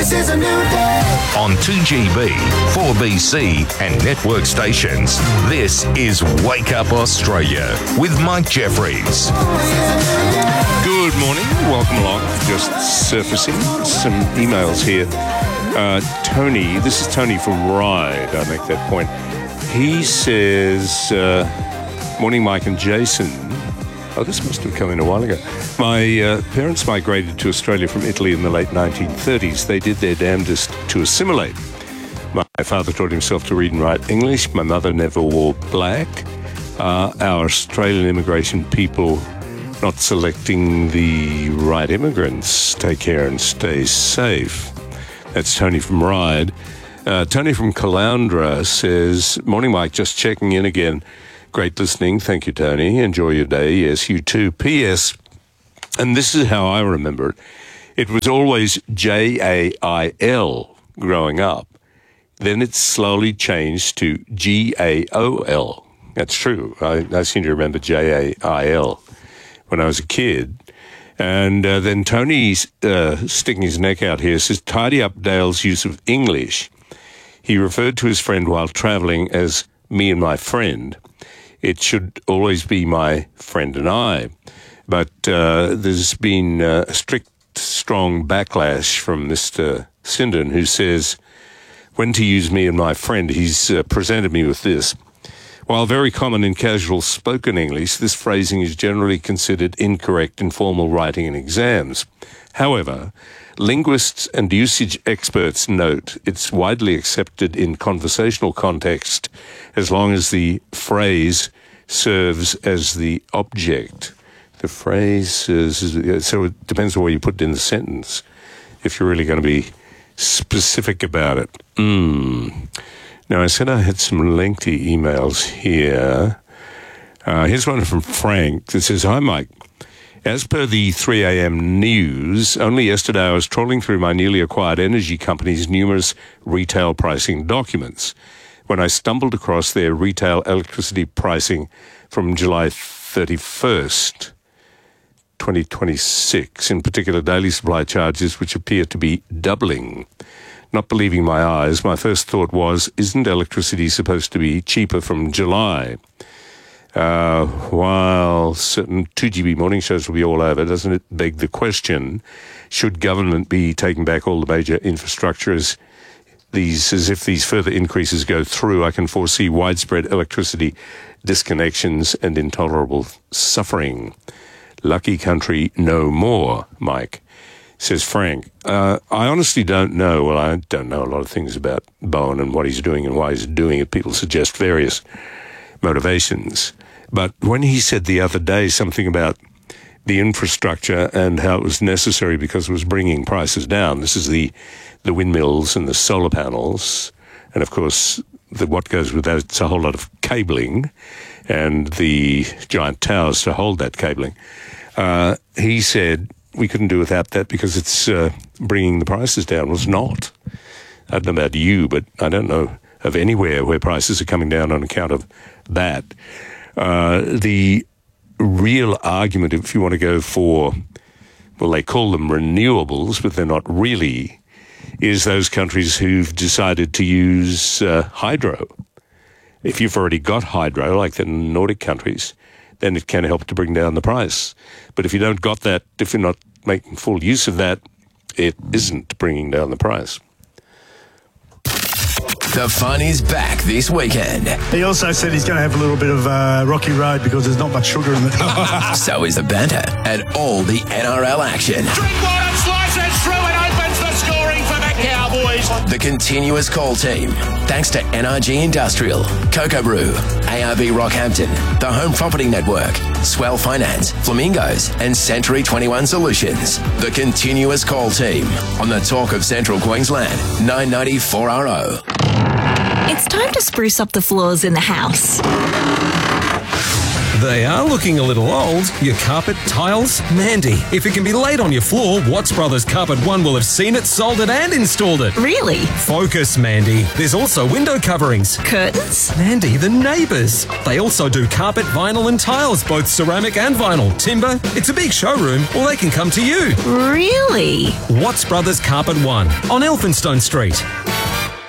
This is a new day. On 2GB, 4BC and network stations, this is Wake Up Australia with Mike Jeffries. Good morning, welcome along. Just surfacing some emails here. Tony, this is Tony from Ryde, I make that point. He says, morning Mike and Jason. Oh, this must have come in a while ago. My parents migrated to Australia from Italy in the late 1930s. They did their damnedest to assimilate. My father taught himself to read and write English. My mother never wore black. Our Australian immigration people not selecting the right immigrants. Take care and stay safe. That's Tony from Ryde. Tony from Caloundra says, morning Mike, just checking in again. Great listening. Thank you, Tony. Enjoy your day. Yes, you too. P.S. And this is how I remember it. It was always J-A-I-L growing up. Then it slowly changed to G-A-O-L. That's true. I seem to remember J-A-I-L when I was a kid. And then Tony's sticking his neck out here, says, tidy up Dale's use of English. He referred to his friend while travelling as me and my friend. It should always be my friend and I. But there's been a strict, strong backlash from Mr. Sinden, who says, when to use me and my friend, he's presented me with this. While very common in casual spoken English, this phrasing is generally considered incorrect in formal writing and exams. However, linguists and usage experts note it's widely accepted in conversational context as long as the phrase serves as the object. The phrase says, so it depends on where you put it in the sentence, if you're really going to be specific about it. Now, I said I had some lengthy emails here. Here's one from Frank that says, hi, Mike. As per the 3 a.m. news, only yesterday I was trawling through my newly acquired energy company's numerous retail pricing documents when I stumbled across their retail electricity pricing from July 31st, 2026, in particular daily supply charges, which appear to be doubling. Not believing my eyes, my first thought was, isn't electricity supposed to be cheaper from July? While certain 2GB morning shows will be all over, doesn't it beg the question, should government be taking back all the major infrastructure as if these further increases go through? I can foresee widespread electricity disconnections and intolerable suffering. Lucky country no more, Mike, says Frank. I honestly don't know. Well, I don't know a lot of things about Bowen and what he's doing and why he's doing it. People suggest various motivations. But when he said the other day something about the infrastructure and how it was necessary because it was bringing prices down, this is the windmills and the solar panels, and of course what goes with that, it's a whole lot of cabling and the giant towers to hold that cabling. He said we couldn't do without that because it's bringing the prices down. It was not. I don't know about you, but I don't know of anywhere where prices are coming down on account of that. The real argument, if you want to go for, well, they call them renewables, but they're not really, is those countries who've decided to use hydro. If you've already got hydro, like the Nordic countries, then it can help to bring down the price. But if you don't got that, if you're not making full use of that, it isn't bringing down the price. The fun is back this weekend. He also said he's going to have a little bit of rocky road because there's not much sugar in it. So is the banter and all the NRL action. Drinkwater slices through and opens the scoring for the Cowboys. The continuous call team, thanks to NRG Industrial, Cocoa Brew, ARB Rockhampton, the Home Property Network, Swell Finance, Flamingos, and Century 21 Solutions. The continuous call team on the Talk of Central Queensland, 990 4RO. It's time to spruce up the floors in the house. They are looking a little old. Your carpet, tiles, Mandy. If it can be laid on your floor, Watts Brothers Carpet One will have seen it, sold it and installed it. Really? Focus, Mandy. There's also window coverings. Curtains? Mandy, the neighbours. They also do carpet, vinyl and tiles, both ceramic and vinyl. Timber. It's a big showroom, or they can come to you. Really? Watts Brothers Carpet One on Elphinstone Street.